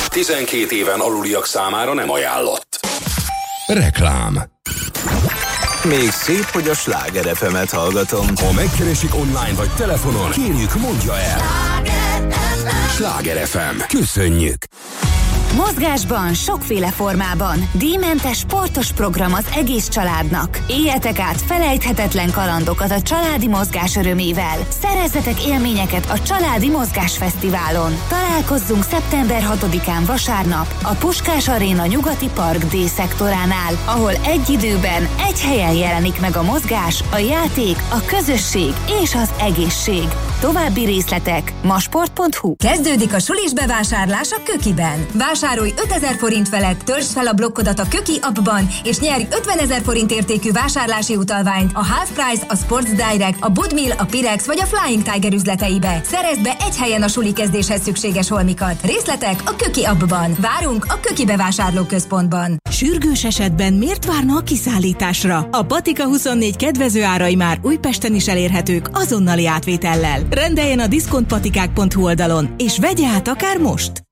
12 éven aluliak számára nem ajánlott. Reklám. Még szép, hogy a Sláger FM-et hallgatom. Ha megkeresik online vagy telefonon, kérjük, mondja el. Sláger FM. Köszönjük. Mozgásban, sokféle formában. Díjmentes sportos program az egész családnak. Éljetek át felejthetetlen kalandokat a családi mozgás örömével. Szerezzetek élményeket a Családi Mozgás Fesztiválon. Találkozzunk szeptember 6-án vasárnap a Puskás Aréna nyugati park D-szektoránál, ahol egy időben, egy helyen jelenik meg a mozgás, a játék, a közösség és az egészség. További részletek masport.hu. Kezdődik a sulis bevásárlás a Kökiben. Vásárolj 5000 forint felett, töltsd fel a blokkodat a Köki appban, és nyerj 50 000 forint értékű vásárlási utalványt a Half Price, a Sports Direct, a Budmill, a Pirex vagy a Flying Tiger üzleteibe. Szerezd be egy helyen a suli kezdéshez szükséges holmikat. Részletek a Köki appban. Várunk a Köki bevásárlóközpontban. Sürgős esetben miért várna a kiszállításra? A Patika 24 kedvező árai már Újpesten is elérhetők azonnali átvétellel. Rendeljen a diszkontpatikák.hu oldalon, és vegye át akár most!